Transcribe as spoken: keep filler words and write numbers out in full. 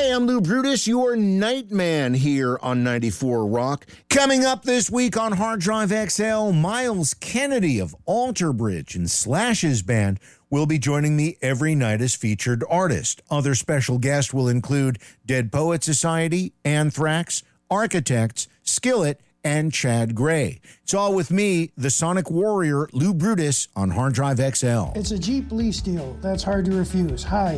Hey, I'm Lou Brutus, your Nightman here on ninety-four Rock. Coming up this week on Hard Drive X L, Miles Kennedy of Alter Bridge and Slash's band will be joining me every night as featured artist. Other special guests will include Dead Poet Society, Anthrax, Architects, Skillet, and Chad Gray. It's all with me, the Sonic Warrior, Lou Brutus, on Hard Drive X L. It's a Jeep lease deal. That's hard to refuse. Hi,